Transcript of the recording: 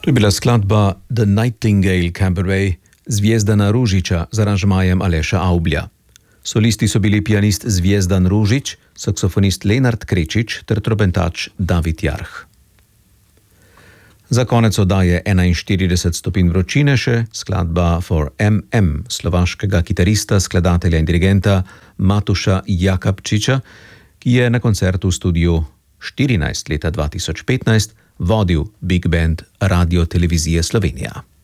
To je bila skladba The Nightingale Cabaret Zvijezdana Ružiča z aranžmajem Aleša Avblja. Solisti so bili pianist Zvijezdan Ružič, saksofonist Lenart Krečič ter trobentač David Jarh. Za konec oddaje 41 stopinj vročine še skladba For M.M. slovaškega kitarista, skladatelja in dirigenta Matuša Jakabčiča, ki je na koncertu v studiu 14 leta 2015 vodil Big Band Radio Televizije Slovenija.